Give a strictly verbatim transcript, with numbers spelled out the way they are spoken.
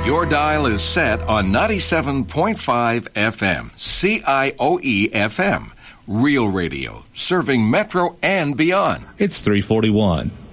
Your dial is set on ninety-seven point five F M, C I O E F M. Real radio, serving Metro and beyond. It's three forty-one.